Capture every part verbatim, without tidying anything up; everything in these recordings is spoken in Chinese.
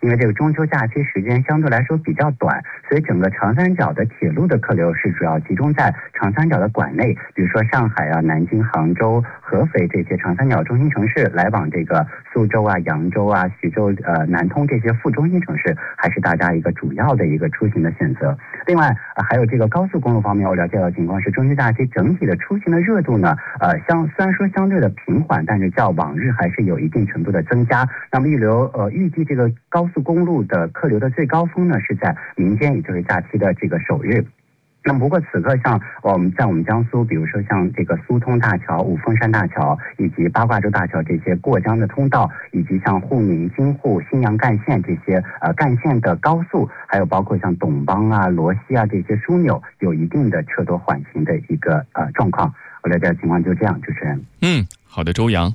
因为这个中秋假期时间相对来说比较短，所以整个长三角的铁路的客流是主要集中在长三角的管内，比如说上海啊、南京、杭州、合肥这些长三角中心城市，来往这个苏州啊、扬州啊、徐州、呃南通这些副中心城市，还是大家一个主要的一个出行的选择。另外、呃、还有这个高速公路方面，我了解到的情况是，中秋假期整体的出行的热度呢，呃，相虽然说相对的平缓，但是较往日还是有一定程度的增加。那么预留呃预计这个高速公路的客流的最高峰呢，是在明天，也就是假期的这个首日。那么不过此刻像我们在我们江苏，比如说像这个苏通大桥、五峰山大桥以及八卦洲大桥这些过江的通道，以及像沪宁、京沪、新阳干线这些呃干线的高速，还有包括像董邦啊、罗溪啊这些枢纽，有一定的车多缓行的一个呃状况。我了解的情况就这样，主持人。 嗯，好的，周洋。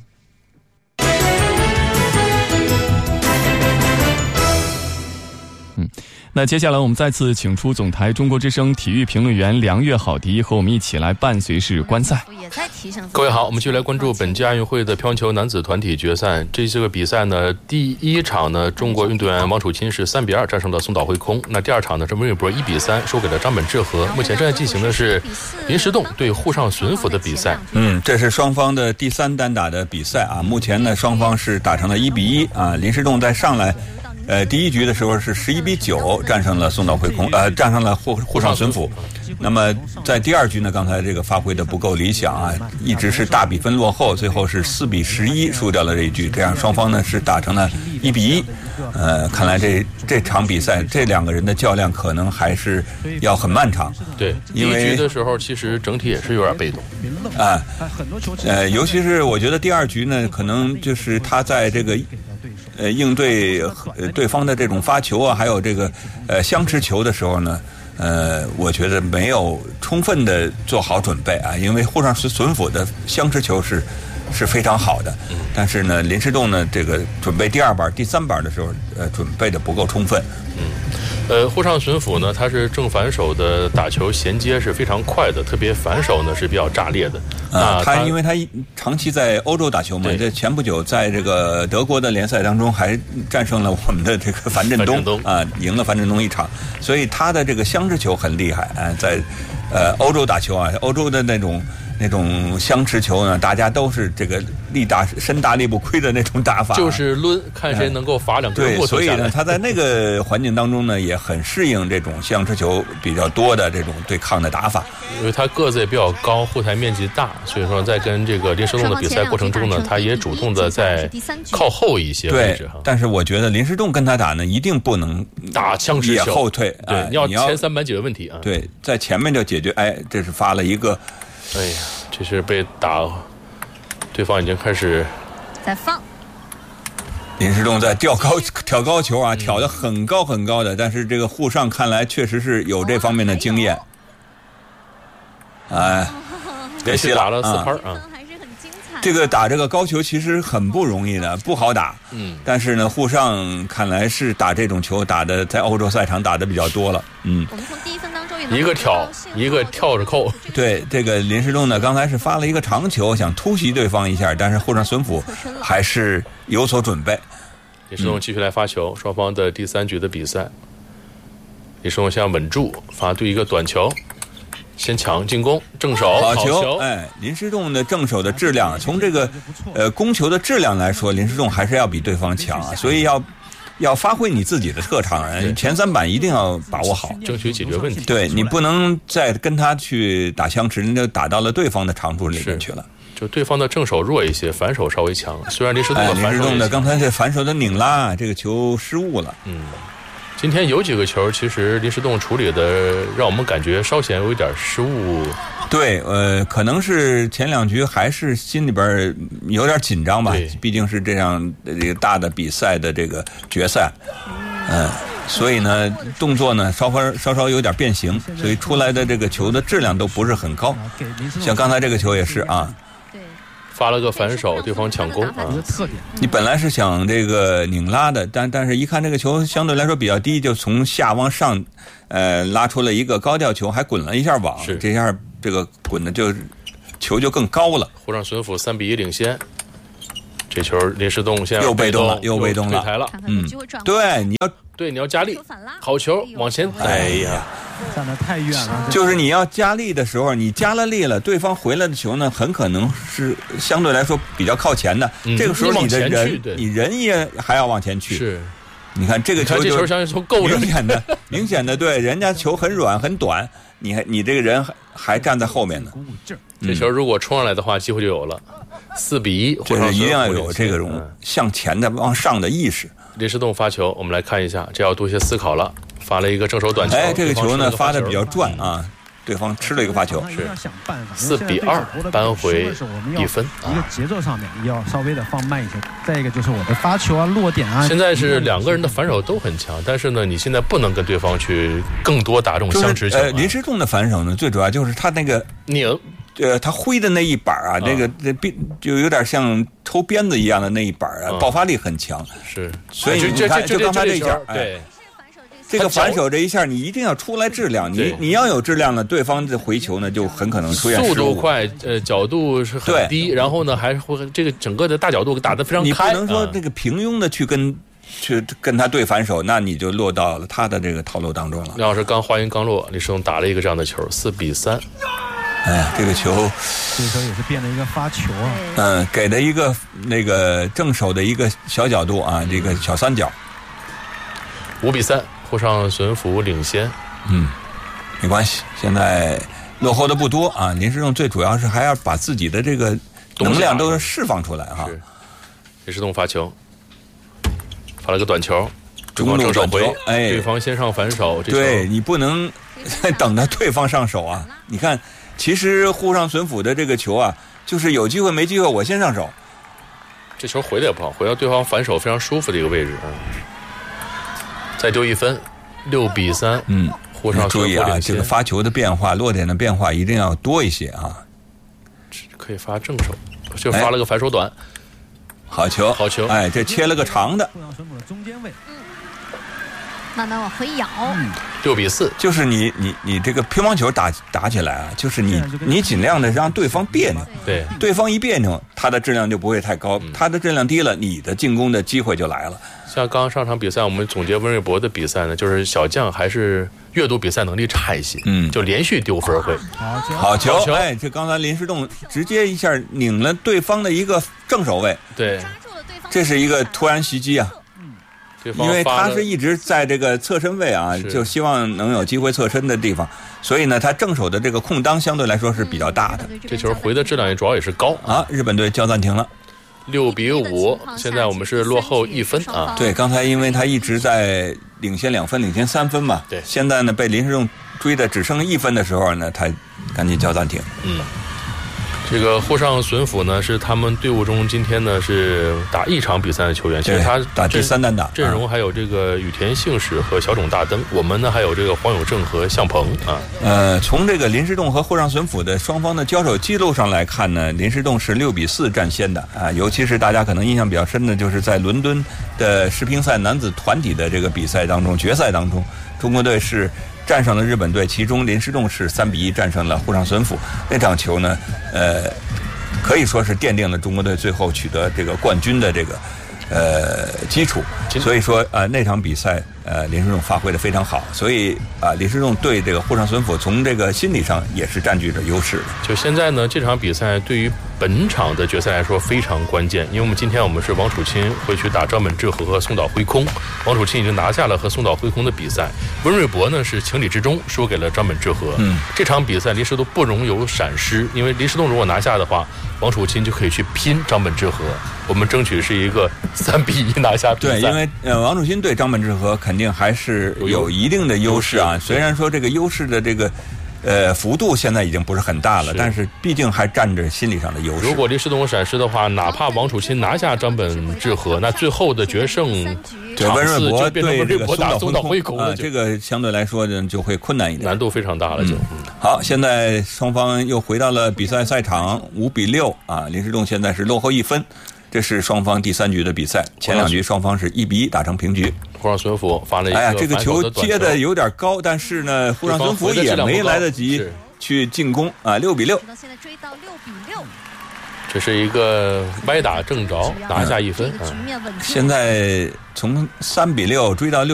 嗯，那接下来我们再次请出总台中国之声体育评论员梁月好迪，和我们一起来伴随式观赛。 各位好，我们继续来关注本届亚运会的乒乓球男子团体决赛。这些个比赛呢，第一场呢，中国运动员王楚钦是三比二战胜了松岛惠空。那第二场呢，是温玮柏一比三输给了张本智和。目前正在进行的是林时栋对沪上隼辅的比赛。 嗯，这是双方的第三单打的比赛啊。目前呢，双方是打成了一比一啊。林时栋在上来。呃，第一局的时候是十一比九战胜了松岛惠空，呃，战胜了沪沪上隼辅。那么在第二局呢，刚才这个发挥的不够理想啊，一直是大比分落后，最后是四比十一输掉了这一局，这样双方呢是打成了一比一。呃，看来这这场比赛这两个人的较量可能还是要很漫长。 对，因为第一局的时候其实整体也是有点被动啊，呃，尤其是我觉得第二局呢，可能就是他在这个。呃，应对呃对方的这种发球啊，还有这个呃相持球的时候呢，呃，我觉得没有充分的做好准备啊，因为沪上隼辅的相持球是是非常好的，但是呢，林时栋呢，这个准备第二板、第三板的时候，呃，准备的不够充分。 嗯。呃，沪上隼辅呢，它是正反手的打球衔接是非常快的，特别反手呢是比较炸裂的。 啊，他因为他长期在欧洲打球嘛，这前不久在这个德国的联赛当中还战胜了我们的这个樊振东, 东啊，赢了樊振东一场，所以他的这个相持球很厉害啊，在呃欧洲打球啊，欧洲的那种。那种相持球呢，大家都是这个力大身大力不亏的那种打法， 就是抡，看谁能够罚两根木头下来。 对，所以呢，他在那个环境当中呢，也很适应这种相持球比较多的这种对抗的打法。 因为他个子也比较高，护台面积大，所以说在跟这个林时栋的比赛过程中呢，他也主动的在靠后一些位置哈。 但是我觉得林时栋跟他打呢，一定不能打相持球， 也后退。 对， 啊、 你要前三板解决问题啊。 对，在前面就解决。哎，这是发了一个。 哎呀，这是被打，对方已经开始在放。 林时栋在吊高挑高球啊，挑得很高很高的，但是这个沪上看来确实是有这方面的经验。哎， 连续打了四拍啊！ 这个打这个高球其实很不容易的，不好打。 嗯， 但是呢，沪上看来是打这种球打的，在欧洲赛场打的比较多了。嗯， 我们从第一分当中一个挑，一个跳着扣。 对，这个林时栋呢，刚才是发了一个长球，想突袭对方一下，但是沪上隼辅还是有所准备。 林时栋继续来发球，双方的第三局的比赛，林时栋先稳住，发对一个短球。先抢进攻，正手好 球, 球， 哎，林时栋的正手的质量，从这个呃攻球的质量来说，林时栋还是要比对方强啊，所以要要发挥你自己的特长，前三板一定要把握好， 争取解决问题。 对，你不能再跟他去打相持，那就打到了对方的长处里面去了。 就对方的正手弱一些，反手稍微强。虽然林时栋的反手、 哎、林时栋的刚才这反手的拧拉，这个球失误了。 嗯。今天有几个球，其实林时栋处理的让我们感觉稍显有一点失误。 对，呃，可能是前两局还是心里边有点紧张吧，毕竟是这样这个大的比赛的这个决赛，嗯、呃，所以呢，动作呢稍稍稍稍有点变形，所以出来的这个球的质量都不是很高。像刚才这个球也是啊。 发了个反手，对方抢攻啊！ 你本来是想这个拧拉的，但但是一看这个球相对来说比较低，就从下往上，呃，拉出了一个高吊球，还滚了一下网，这下这个滚的就球就更高了。 沪上隼辅三比一领先。 这球林诗栋现在又被动了，又被动了， 退台了。 嗯， 对，你要对你要加力，好球往前，哎呀， 站得太远了。 就是你要加力的时候，你加了力了，对方回来的球呢，很可能是相对来说比较靠前的。 嗯、 这个时候你的人， 你, 你人也还要往前去。 是， 你看这个球就这球像是从够着明显的，明显的对，人家球很软很短，你还你这个人还还站在后面呢。 这球如果冲上来的话，机会就有了。四比一， 这是一定要有这种向前的、往上的意识。 林诗栋发球，我们来看一下，这要多些思考了。发了一个正手短球， 哎，这个球呢发的比较转啊，对方吃了一个发球， 是四比二，扳回一分。 一个节奏上面要稍微的放慢一些，再一个就是我的发球啊、落点啊。 现在是两个人的反手都很强，但是呢，你现在不能跟对方去更多打这种相持球、啊。 呃，林诗栋的反手呢，最主要就是他那个拧。 呃，他挥的那一板啊，那个那鞭就有点像抽鞭子一样的那一板啊，爆发力很强。 是， 所以你看，就刚才这一下， 对， 这个反手这一下，你一定要出来质量，你你要有质量呢，对方的回球呢就很可能出现失误。 速度快，呃，角度是很低，然后呢还会这个整个的大角度打得非常开。 你不能说这个平庸的去跟。去跟他对反手，那你就落到了他的这个套路当中了。 要是刚话音刚落，李世栋打了一个这样的球，四比三。 哎，这个球， 这个时候也是变了一个发球啊。 嗯，给的一个那个正手的一个小角度啊，这个小三角。 五比三，沪上隼辅领先。 嗯，没关系，现在落后的不多啊。林诗栋最主要是还要把自己的这个能量都释放出来哈、啊。 林诗栋发球。发了个短球， 中路转回，哎， 对方先上反手，这对你不能等着对方上手啊！你看，其实沪上隼辅的这个球啊，就是有机会没机会，我先上手。 这球回的也不好，回到对方反手非常舒服的一个位置啊。再丢一分，六比三。 嗯， 沪上注意啊，这个发球的变化、落点的变化一定要多一些啊。 可以发正手，就发了个反手短。哎好球， 好球！ 哎，这切了个长的， 中间位， 嗯，慢慢往回咬， 嗯，六比四， 就是你你你这个乒乓球打打起来啊，就是你你尽量的让对方别扭， 对， 对方一别扭，他的质量就不会太高， 嗯、 他的质量低了，你的进攻的机会就来了。 像刚刚上场比赛，我们总结温瑞博的比赛呢，就是小将还是阅读比赛能力差一些，嗯，就连续丢分会。 好球， 好球！好球哎，这刚才林诗栋直接一下拧了对方的一个正手位， 对， 这是一个突然袭击啊。因为他是一直在这个侧身位啊，就希望能有机会侧身的地方，所以呢，他正手的这个空当相对来说是比较大的。 这球回的质量也主要也是高啊。日本队叫暂停了。 六比五，现在我们是落后一分啊。 对，刚才因为他一直在领先两分、领先三分嘛。 对。 现在呢，被林诗栋追的只剩一分的时候呢，他赶紧叫暂停。 嗯。这个沪上隼辅呢，是他们队伍中今天呢是打一场比赛的球员。其实他打第三单打阵容还有这个羽田幸史和小冢大登，我们呢还有这个黄有正和向鹏啊。 呃，从这个林诗栋和沪上隼辅的双方的交手记录上来看呢，林诗栋是六比四占先的啊。尤其是大家可能印象比较深的，就是在伦敦的世乒赛男子团体的这个比赛当中，决赛当中，中国队是战胜了日本队，其中林诗栋是三比一战胜了沪上隼辅。那场球呢，呃，可以说是奠定了中国队最后取得这个冠军的这个呃基础。所以说呃那场比赛呃林诗栋发挥的非常好，所以啊、呃、林诗栋对这个沪上隼辅从这个心理上也是占据着优势的。 就现在呢，这场比赛对于本场的决赛来说非常关键，因为我们今天我们是王楚钦会去打张本智和和松岛辉空，王楚钦已经拿下了和松岛辉空的比赛，温瑞博呢是情理之中输给了张本智和。嗯，这场比赛林诗栋不容有闪失，因为林诗栋如果拿下的话，王楚钦就可以去拼张本智和，我们争取是一个三比一拿下比赛。 对，因为呃王楚钦对张本智和肯定还是有一定的优势啊，虽然说这个优势的这个呃幅度现在已经不是很大了，但是毕竟还占着心理上的优势。 如果林诗栋闪失的话，哪怕王楚钦拿下张本智和，那最后的决胜对温瑞博对这个松岛辉空啊，这个相对来说呢就会困难一点， 难度非常大了就。 嗯、好，现在双方又回到了比赛赛场，五比六啊，林诗栋现在是落后一分。这是双方第三局的比赛，前两局双方是一比一打成平局。 沪上隼辅发了一个， 哎呀，这个球接的有点高，但是呢，沪上隼辅也没来得及去进攻啊，六比六。 现在追到六比六。 这是一个歪打正着，拿下一分啊！ 现在从三比六追到六。